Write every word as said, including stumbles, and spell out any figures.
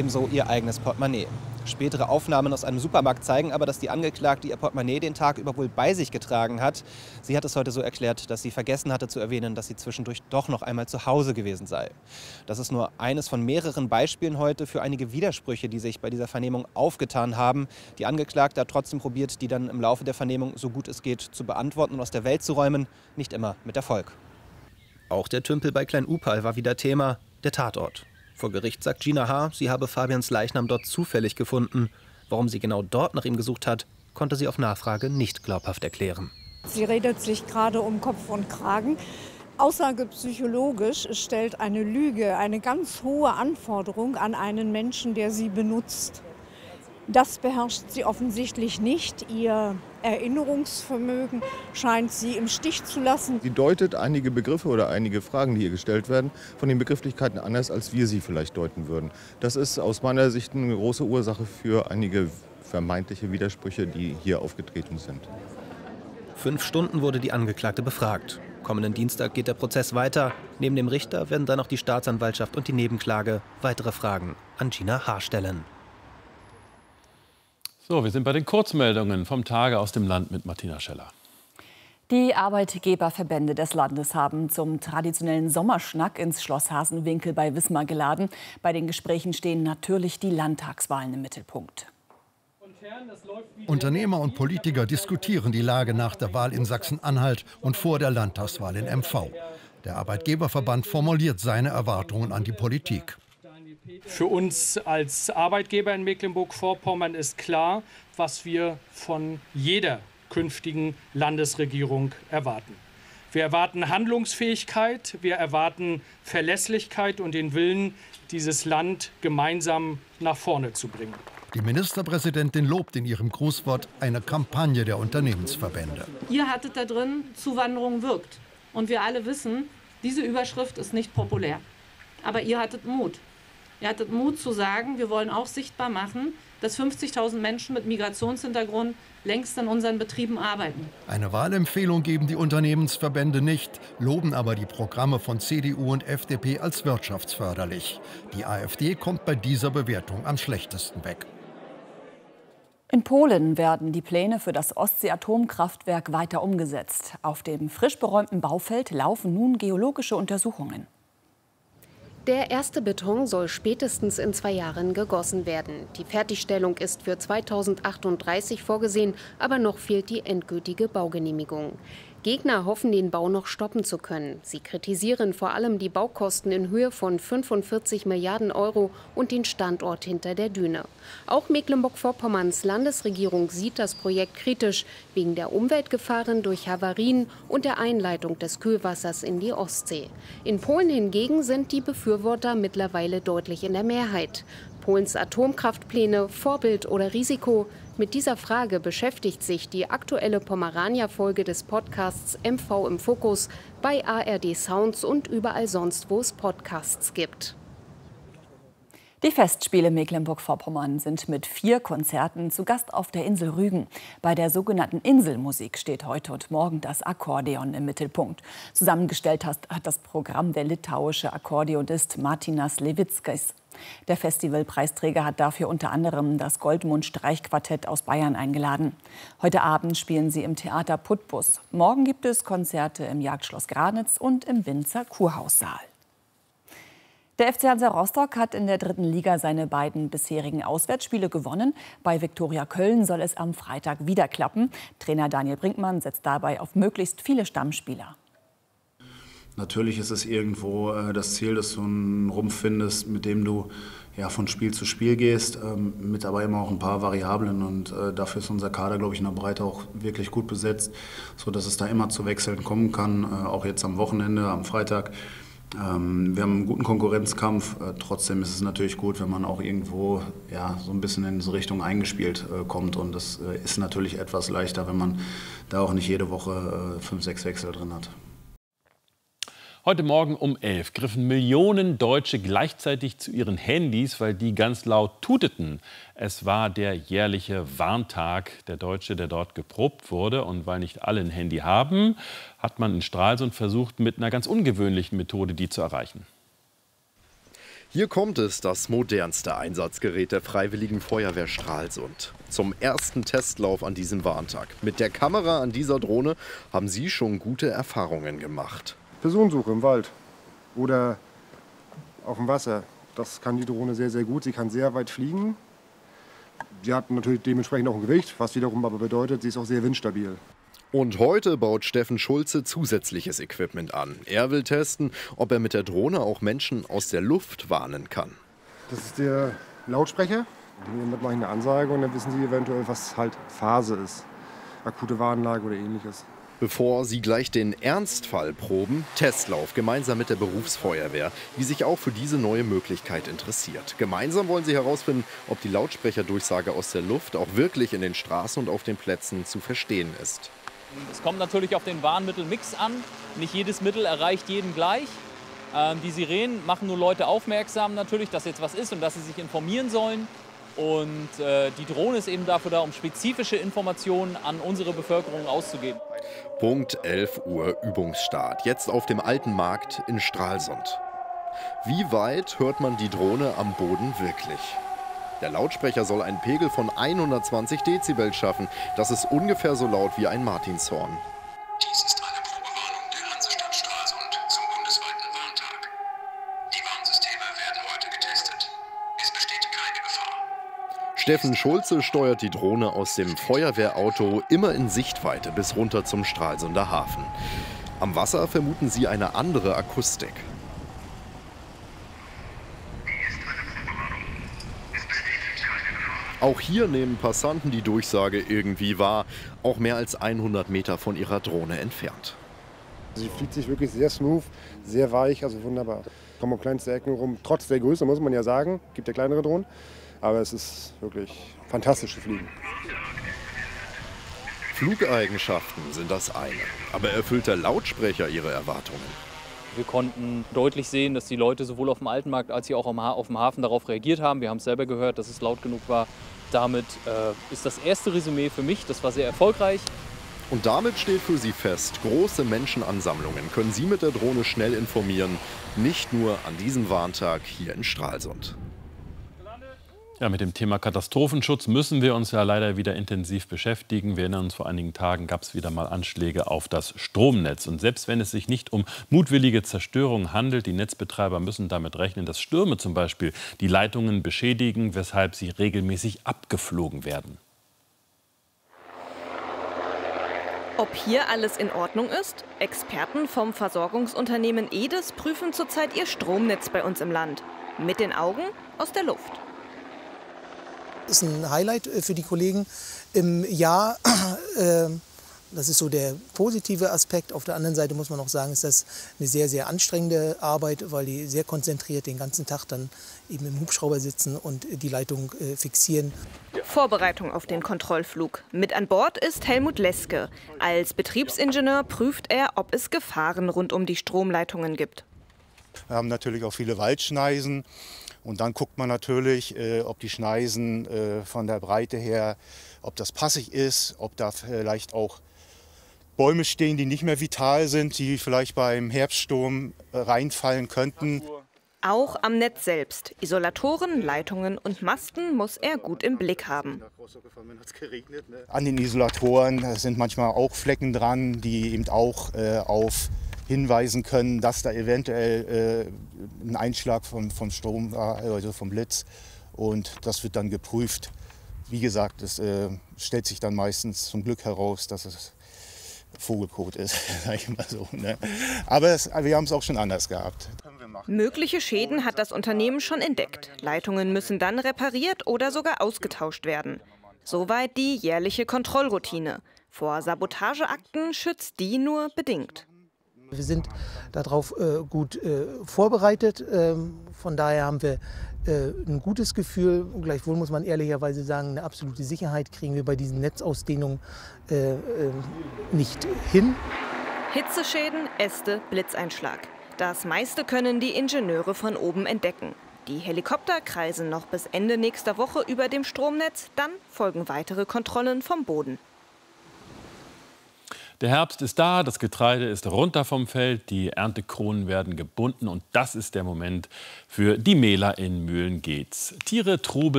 ebenso ihr eigenes Portemonnaie. Spätere Aufnahmen aus einem Supermarkt zeigen aber, dass die Angeklagte ihr Portemonnaie den Tag über wohl bei sich getragen hat. Sie hat es heute so erklärt, dass sie vergessen hatte zu erwähnen, dass sie zwischendurch doch noch einmal zu Hause gewesen sei. Das ist nur eines von mehreren Beispielen heute für einige Widersprüche, die sich bei dieser Vernehmung aufgetan haben. Die Angeklagte hat trotzdem probiert, die dann im Laufe der Vernehmung so gut es geht zu beantworten und aus der Welt zu räumen. Nicht immer mit Erfolg. Auch der Tümpel bei Klein-Upal war wieder Thema, der Tatort. Vor Gericht sagt Gina H., sie habe Fabians Leichnam dort zufällig gefunden. Warum sie genau dort nach ihm gesucht hat, konnte sie auf Nachfrage nicht glaubhaft erklären. Sie redet sich gerade um Kopf und Kragen. Aussagepsychologisch stellt eine Lüge eine ganz hohe Anforderung an einen Menschen, der sie benutzt. Das beherrscht sie offensichtlich nicht. Ihr Erinnerungsvermögen scheint sie im Stich zu lassen. Sie deutet einige Begriffe oder einige Fragen, die ihr gestellt werden, von den Begrifflichkeiten anders, als wir sie vielleicht deuten würden. Das ist aus meiner Sicht eine große Ursache für einige vermeintliche Widersprüche, die hier aufgetreten sind. Fünf Stunden wurde die Angeklagte befragt. Kommenden Dienstag geht der Prozess weiter. Neben dem Richter werden dann auch die Staatsanwaltschaft und die Nebenklage weitere Fragen an Gina H. stellen. So, wir sind bei den Kurzmeldungen vom Tage aus dem Land mit Martina Scheller. Die Arbeitgeberverbände des Landes haben zum traditionellen Sommerschnack ins Schloss Hasenwinkel bei Wismar geladen. Bei den Gesprächen stehen natürlich die Landtagswahlen im Mittelpunkt. Unternehmer und Politiker diskutieren die Lage nach der Wahl in Sachsen-Anhalt und vor der Landtagswahl in M V. Der Arbeitgeberverband formuliert seine Erwartungen an die Politik. Für uns als Arbeitgeber in Mecklenburg-Vorpommern ist klar, was wir von jeder künftigen Landesregierung erwarten. Wir erwarten Handlungsfähigkeit, wir erwarten Verlässlichkeit und den Willen, dieses Land gemeinsam nach vorne zu bringen. Die Ministerpräsidentin lobt in ihrem Grußwort eine Kampagne der Unternehmensverbände. Ihr hattet da drin, Zuwanderung wirkt. Und wir alle wissen, diese Überschrift ist nicht populär. Aber ihr hattet Mut. Ihr hattet Mut zu sagen, wir wollen auch sichtbar machen, dass fünfzigtausend Menschen mit Migrationshintergrund längst in unseren Betrieben arbeiten. Eine Wahlempfehlung geben die Unternehmensverbände nicht, loben aber die Programme von C D U und F D P als wirtschaftsförderlich. Die AfD kommt bei dieser Bewertung am schlechtesten weg. In Polen werden die Pläne für das Ostsee-Atomkraftwerk weiter umgesetzt. Auf dem frisch beräumten Baufeld laufen nun geologische Untersuchungen. Der erste Beton soll spätestens in zwei Jahren gegossen werden. Die Fertigstellung ist für zweitausendachtunddreißig vorgesehen, aber noch fehlt die endgültige Baugenehmigung. Gegner hoffen, den Bau noch stoppen zu können. Sie kritisieren vor allem die Baukosten in Höhe von fünfundvierzig Milliarden Euro und den Standort hinter der Düne. Auch Mecklenburg-Vorpommerns Landesregierung sieht das Projekt kritisch, wegen der Umweltgefahren durch Havarien und der Einleitung des Kühlwassers in die Ostsee. In Polen hingegen sind die Befürworter mittlerweile deutlich in der Mehrheit. Polens Atomkraftpläne, Vorbild oder Risiko? Mit dieser Frage beschäftigt sich die aktuelle Pomerania-Folge des Podcasts M V im Fokus bei A R D Sounds und überall sonst, wo es Podcasts gibt. Die Festspiele Mecklenburg-Vorpommern sind mit vier Konzerten zu Gast auf der Insel Rügen. Bei der sogenannten Inselmusik steht heute und morgen das Akkordeon im Mittelpunkt. Zusammengestellt hat das Programm der litauische Akkordeonist Martinas Levickis. Der Festivalpreisträger hat dafür unter anderem das Goldmund-Streichquartett aus Bayern eingeladen. Heute Abend spielen sie im Theater Putbus. Morgen gibt es Konzerte im Jagdschloss Granitz und im Winzer Kurhaussaal. Der F C Hansa Rostock hat in der dritten Liga seine beiden bisherigen Auswärtsspiele gewonnen. Bei Viktoria Köln soll es am Freitag wieder klappen. Trainer Daniel Brinkmann setzt dabei auf möglichst viele Stammspieler. Natürlich ist es irgendwo äh, das Ziel, dass du einen Rumpf findest, mit dem du ja, von Spiel zu Spiel gehst, ähm, mit aber immer auch ein paar Variablen. Und äh, dafür ist unser Kader, glaube ich, in der Breite auch wirklich gut besetzt, sodass es da immer zu Wechseln kommen kann, äh, auch jetzt am Wochenende, am Freitag. Ähm, wir haben einen guten Konkurrenzkampf, äh, trotzdem ist es natürlich gut, wenn man auch irgendwo ja, so ein bisschen in so Richtung eingespielt äh, kommt. Und das äh, ist natürlich etwas leichter, wenn man da auch nicht jede Woche äh, fünf, sechs Wechsel drin hat. Heute Morgen um elf griffen Millionen Deutsche gleichzeitig zu ihren Handys, weil die ganz laut tuteten. Es war der jährliche Warntag der Deutsche, der dort geprobt wurde. Und weil nicht alle ein Handy haben, hat man in Stralsund versucht, mit einer ganz ungewöhnlichen Methode die zu erreichen. Hier kommt es, das modernste Einsatzgerät der Freiwilligen Feuerwehr Stralsund. Zum ersten Testlauf an diesem Warntag. Mit der Kamera an dieser Drohne haben Sie schon gute Erfahrungen gemacht. Personensuche im Wald oder auf dem Wasser. Das kann die Drohne sehr, sehr gut. Sie kann sehr weit fliegen. Sie hat natürlich dementsprechend auch ein Gewicht, was wiederum aber bedeutet, sie ist auch sehr windstabil. Und heute baut Steffen Schulze zusätzliches Equipment an. Er will testen, ob er mit der Drohne auch Menschen aus der Luft warnen kann. Das ist der Lautsprecher. Hiermit mache ich eine Ansage und dann wissen Sie eventuell, was halt Phase ist. Akute Warnlage oder ähnliches. Bevor Sie gleich den Ernstfall proben, Testlauf gemeinsam mit der Berufsfeuerwehr, die sich auch für diese neue Möglichkeit interessiert. Gemeinsam wollen sie herausfinden, ob die Lautsprecherdurchsage aus der Luft auch wirklich in den Straßen und auf den Plätzen zu verstehen ist. Es kommt natürlich auf den Warnmittelmix an. Nicht jedes Mittel erreicht jeden gleich. Ähm, die Sirenen machen nur Leute aufmerksam natürlich, dass jetzt was ist und dass sie sich informieren sollen. Und äh, die Drohne ist eben dafür da, um spezifische Informationen an unsere Bevölkerung auszugeben. Punkt elf Uhr Übungsstart. Jetzt auf dem Alten Markt in Stralsund. Wie weit hört man die Drohne am Boden wirklich? Der Lautsprecher soll einen Pegel von hundertzwanzig Dezibel schaffen. Das ist ungefähr so laut wie ein Martinshorn. Dies ist eine Probewarnung der Hansestadt Stralsund zum bundesweiten Warntag. Die Warnsysteme werden heute getestet. Es besteht keine Gefahr. Steffen Schulze steuert die Drohne aus dem Feuerwehrauto immer in Sichtweite bis runter zum Stralsunder Hafen. Am Wasser vermuten sie eine andere Akustik. Auch hier nehmen Passanten die Durchsage irgendwie wahr, auch mehr als hundert Meter von ihrer Drohne entfernt. Sie fliegt sich wirklich sehr smooth, sehr weich, also wunderbar. Kommen um kleinste Ecken rum, trotz der Größe muss man ja sagen, gibt ja kleinere Drohnen, aber es ist wirklich fantastisch zu fliegen. Flugeigenschaften sind das eine, aber erfüllt der Lautsprecher ihre Erwartungen? Wir konnten deutlich sehen, dass die Leute sowohl auf dem Alten Markt als auch auf dem Hafen darauf reagiert haben. Wir haben es selber gehört, dass es laut genug war. Damit äh, ist das erste Resümee für mich, das war sehr erfolgreich. Und damit steht für Sie fest, große Menschenansammlungen können Sie mit der Drohne schnell informieren. Nicht nur an diesem Warntag hier in Stralsund. Ja, mit dem Thema Katastrophenschutz müssen wir uns ja leider wieder intensiv beschäftigen. Wir erinnern uns, vor einigen Tagen gab es wieder mal Anschläge auf das Stromnetz. Und selbst wenn es sich nicht um mutwillige Zerstörung handelt, die Netzbetreiber müssen damit rechnen, dass Stürme zum Beispiel die Leitungen beschädigen, weshalb sie regelmäßig abgeflogen werden. Ob hier alles in Ordnung ist? Experten vom Versorgungsunternehmen E D E S prüfen zurzeit ihr Stromnetz bei uns im Land. Mit den Augen aus der Luft. Das ist ein Highlight für die Kollegen im Jahr. Das ist so der positive Aspekt. Auf der anderen Seite muss man auch sagen, ist das eine sehr, sehr anstrengende Arbeit, weil die sehr konzentriert den ganzen Tag dann eben im Hubschrauber sitzen und die Leitung fixieren. Vorbereitung auf den Kontrollflug. Mit an Bord ist Helmut Leske. Als Betriebsingenieur prüft er, ob es Gefahren rund um die Stromleitungen gibt. Wir haben natürlich auch viele Waldschneisen. Und dann guckt man natürlich, äh, ob die Schneisen äh, von der Breite her, ob das passig ist, ob da vielleicht auch Bäume stehen, die nicht mehr vital sind, die vielleicht beim Herbststurm äh, reinfallen könnten. Auch am Netz selbst. Isolatoren, Leitungen und Masten muss er gut im Blick haben. An den Isolatoren sind manchmal auch Flecken dran, die eben auch äh, auf hinweisen können, dass da eventuell äh, ein Einschlag vom, vom Strom war, also vom Blitz. Und das wird dann geprüft. Wie gesagt, es äh, stellt sich dann meistens zum Glück heraus, dass es Vogelkot ist, sag ich mal so. Ne? Aber es, wir haben es auch schon anders gehabt. Mögliche Schäden hat das Unternehmen schon entdeckt. Leitungen müssen dann repariert oder sogar ausgetauscht werden. Soweit die jährliche Kontrollroutine. Vor Sabotageakten schützt die nur bedingt. Wir sind darauf äh, gut äh, vorbereitet. Ähm, von daher haben wir äh, ein gutes Gefühl. Gleichwohl muss man ehrlicherweise sagen, eine absolute Sicherheit kriegen wir bei diesen Netzausdehnungen äh, äh, nicht hin. Hitzeschäden, Äste, Blitzeinschlag. Das meiste können die Ingenieure von oben entdecken. Die Helikopter kreisen noch bis Ende nächster Woche über dem Stromnetz. Dann folgen weitere Kontrollen vom Boden. Der Herbst ist da, das Getreide ist runter vom Feld, die Erntekronen werden gebunden und das ist der Moment für die Mähler in Mühlen-Geetz. Tiere, Trubel